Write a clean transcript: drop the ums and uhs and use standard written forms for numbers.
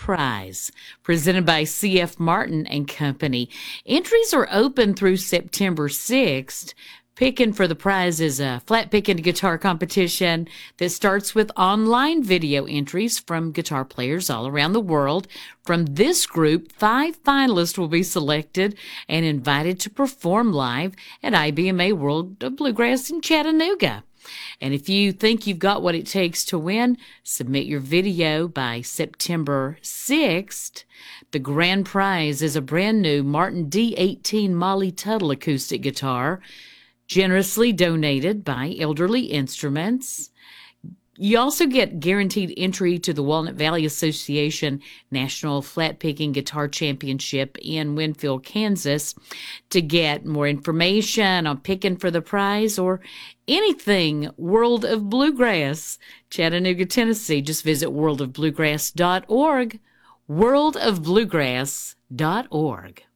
Prize, presented by C.F. Martin and Company. Entries are open through September 6th. Picking for the Prize is a flat picking guitar competition that starts with online video entries from guitar players all around the world. From this group, 5 finalists will be selected and invited to perform live at IBMA World of Bluegrass in Chattanooga. And if you think you've got what it takes to win, submit your video by September 6th. The grand prize is a brand new Martin D18 Molly Tuttle acoustic guitar, generously donated by Elderly Instruments. You also get guaranteed entry to the Walnut Valley Association National Flat Picking Guitar Championship in Winfield, Kansas. To get more information on picking for the prize or anything World of Bluegrass, Chattanooga, Tennessee, just visit worldofbluegrass.org, worldofbluegrass.org.